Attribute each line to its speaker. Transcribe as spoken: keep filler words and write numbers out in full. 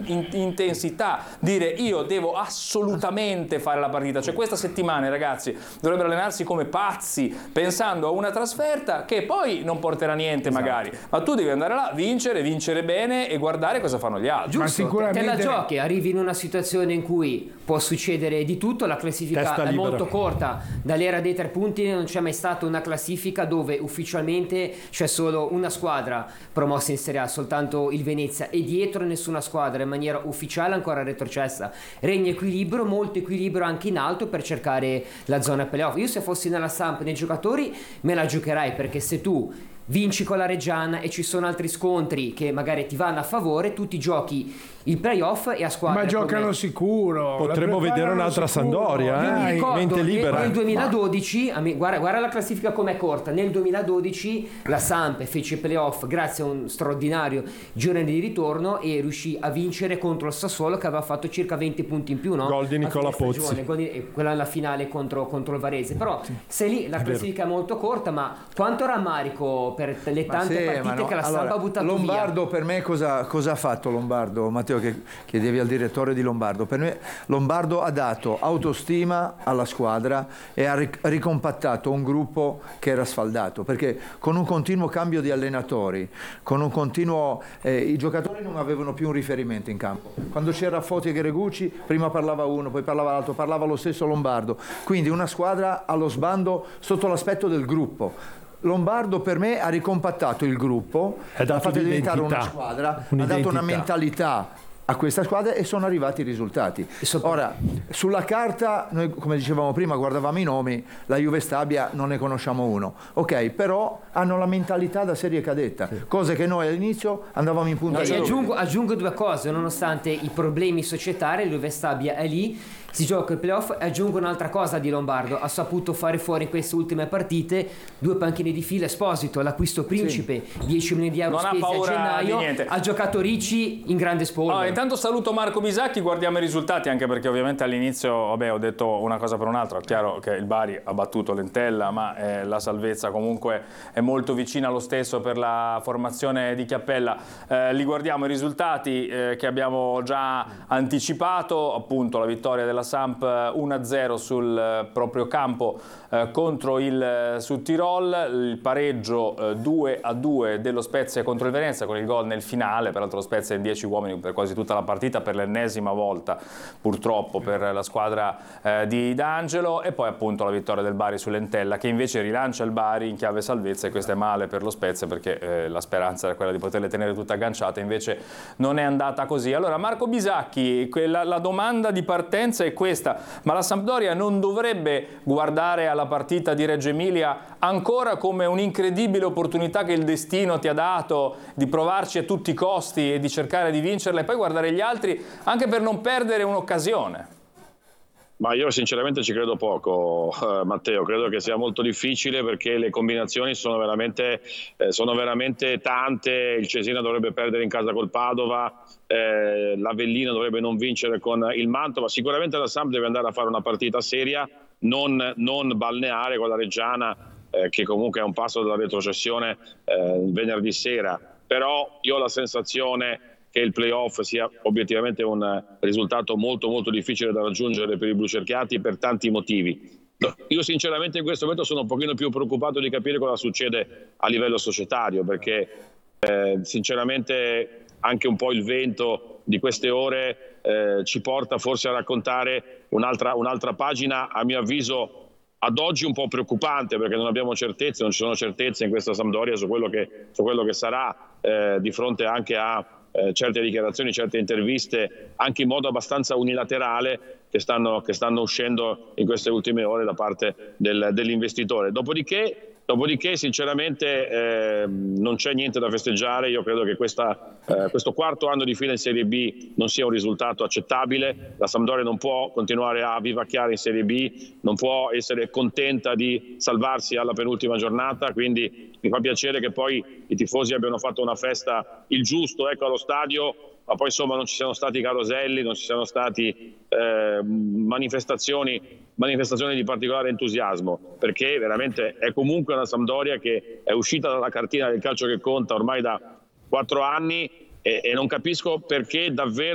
Speaker 1: in intensità, dire io devo assolutamente fare la partita, cioè questa settimana i ragazzi dovrebbero allenarsi come pazzi pensando a una trasferta che poi non porterà niente, esatto, magari, ma tu devi andare là, vincere, vincere bene e guardare cosa fanno gli altri.
Speaker 2: Giusto, ma sicuramente
Speaker 3: te la giochi, arrivi in una situazione in cui può succedere di tutto, la classifica
Speaker 4: Testa
Speaker 3: è
Speaker 4: libera.
Speaker 3: molto corta, dall'era dei tre punti non c'è mai stata una classifica dove ufficialmente c'è solo una squadra promossa in Serie A, soltanto il Venezia, e dietro nessuna squadra in maniera ufficiale ancora retrocessa. Regna equilibrio, molto equilibrio anche in alto per cercare la zona playoff. Io se fossi nella Samp nei giocatori me la giocherei, perché se tu vinci con la Reggiana e ci sono altri scontri che magari ti vanno a favore, tu ti giochi il playoff e a squadra
Speaker 2: ma giocano
Speaker 3: come...
Speaker 2: sicuro,
Speaker 4: potremmo vedere un'altra Sampdoria, eh?
Speaker 3: Mi ricordo
Speaker 4: mente libera.
Speaker 3: nel duemiladodici, a me, guarda, guarda la classifica com'è corta. Nel duemiladodici la Samp fece playoff grazie a un straordinario girone di ritorno e riuscì a vincere contro il Sassuolo che aveva fatto circa venti punti in più, no?
Speaker 4: Gol di Nicola Pozzi,
Speaker 3: stagione, gol di, quella alla finale contro, contro il Varese. Però sì, se lì la classifica è molto corta, ma quanto rammarico per le tante
Speaker 5: sì,
Speaker 3: partite
Speaker 5: no,
Speaker 3: che la
Speaker 5: allora,
Speaker 3: Samp ha buttato
Speaker 5: Lombardo
Speaker 3: via.
Speaker 5: Per me cosa, cosa ha fatto Lombardo, Matteo, che chiedevi al direttore di Lombardo? Per me Lombardo ha dato autostima alla squadra e ha ricompattato un gruppo che era sfaldato, perché con un continuo cambio di allenatori, con un continuo eh, i giocatori non avevano più un riferimento in campo. Quando c'era Foti e Gregucci prima parlava uno, poi parlava l'altro, parlava lo stesso Lombardo, quindi una squadra allo sbando sotto l'aspetto del gruppo. Lombardo per me ha ricompattato il gruppo, ha fatto diventare una squadra, ha dato una mentalità a questa squadra e sono arrivati i risultati. Ora, sulla carta, noi come dicevamo prima, guardavamo i nomi, la Juve Stabia non ne conosciamo uno, ok, però hanno la mentalità da serie cadetta, sì, cose che noi all'inizio andavamo in punta.
Speaker 3: No, aggiungo, aggiungo due cose, nonostante i problemi societari, la Juve Stabia è lì, si gioca il playoff. E aggiungo un'altra cosa di Lombardo, ha saputo fare fuori in queste ultime partite due panchine di fila. Esposito, l'acquisto principe, sì, dieci milioni di euro spesi a gennaio, ha giocato Ricci in grande spolvero.
Speaker 1: No, intanto saluto Marco Bisacchi, guardiamo i risultati, anche perché ovviamente all'inizio vabbè, ho detto una cosa per un'altra. È chiaro che il Bari ha battuto l'Entella, ma eh, la salvezza comunque è molto vicina lo stesso per la formazione di Chiappella. Eh, li guardiamo i risultati eh, che abbiamo già anticipato, appunto la vittoria della Samp uno a zero sul eh, proprio campo eh, contro il eh, Südtirol, il pareggio eh, due a due dello Spezia contro il Venezia con il gol nel finale, peraltro lo Spezia in dieci uomini per quasi tutta la partita per l'ennesima volta purtroppo per la squadra eh, di D'Angelo, e poi appunto la vittoria del Bari sull'Entella che invece rilancia il Bari in chiave salvezza, e questo è male per lo Spezia perché eh, la speranza era quella di poterle tenere tutte agganciate, invece non è andata così. Allora Marco Bisacchi, quella, la domanda di partenza è questa: ma la Sampdoria non dovrebbe guardare alla partita di Reggio Emilia ancora come un'incredibile opportunità che il destino ti ha dato di provarci a tutti i costi e di cercare di vincerla, e poi guardare gli altri anche per non perdere un'occasione?
Speaker 6: Ma io sinceramente ci credo poco, eh, Matteo, credo che sia molto difficile perché le combinazioni sono veramente, eh, sono veramente tante. Il Cesena dovrebbe perdere in casa col Padova, eh, l'Avellino dovrebbe non vincere con il Mantova, sicuramente la Samp deve andare a fare una partita seria, non, non balneare con la Reggiana, eh, che comunque è un passo dalla retrocessione eh, venerdì sera, però io ho la sensazione che il playoff sia obiettivamente un risultato molto molto difficile da raggiungere per i blucerchiati per tanti motivi. Io sinceramente in questo momento sono un pochino più preoccupato di capire cosa succede a livello societario, perché eh, sinceramente anche un po' il vento di queste ore eh, ci porta forse a raccontare un'altra un'altra pagina, a mio avviso ad oggi un po' preoccupante, perché non abbiamo certezze, non ci sono certezze in questa Sampdoria su quello che, su quello che sarà eh, di fronte anche a Eh, certe dichiarazioni, certe interviste anche in modo abbastanza unilaterale che stanno, che stanno uscendo in queste ultime ore da parte del, dell'investitore. Dopodiché, dopodiché sinceramente eh, non c'è niente da festeggiare. Io credo che questa, eh, questo quarto anno di fila in Serie B non sia un risultato accettabile. La Sampdoria non può continuare a vivacchiare in Serie B, non può essere contenta di salvarsi alla penultima giornata, quindi mi fa piacere che poi i tifosi abbiano fatto una festa il giusto, ecco, allo stadio, ma poi insomma non ci siano stati caroselli, non ci siano stati eh, manifestazioni, manifestazioni di particolare entusiasmo, perché veramente è comunque una Sampdoria che è uscita dalla cartina del calcio che conta ormai da quattro anni e, e non capisco perché davvero